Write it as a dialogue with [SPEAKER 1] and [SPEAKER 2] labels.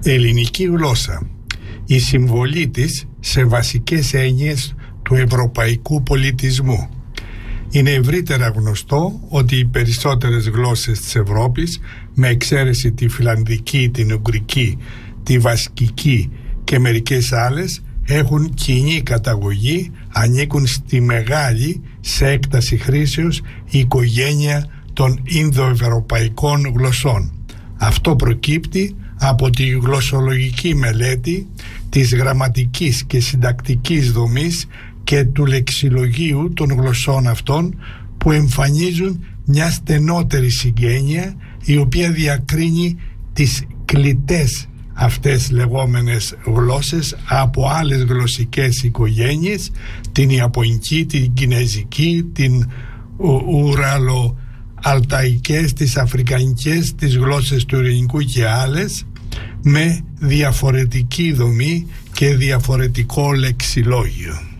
[SPEAKER 1] Ελληνική γλώσσα. Η συμβολή της σε βασικές έννοιες του ευρωπαϊκού πολιτισμού. Είναι ευρύτερα γνωστό ότι οι περισσότερες γλώσσες της Ευρώπης, με εξαίρεση τη φιλανδική, την ουγγρική, τη βασκική και μερικές άλλες, έχουν κοινή καταγωγή, ανήκουν στη μεγάλη, σε έκταση χρήσεως, οικογένεια των Ινδοευρωπαϊκών γλωσσών. Αυτό προκύπτει από τη γλωσσολογική μελέτη της γραμματικής και συντακτικής δομής και του λεξιλογίου των γλωσσών αυτών, που εμφανίζουν μια στενότερη συγγένεια, η οποία διακρίνει τις κλητές αυτές λεγόμενες γλώσσες από άλλες γλωσσικές οικογένειες, την Ιαπωνική, την Κινέζικη, την Ουραλο-Αλταϊκές, τις Αφρικανικές, τις γλώσσες του Ειρηνικού και άλλες, με διαφορετική δομή και διαφορετικό λεξιλόγιο.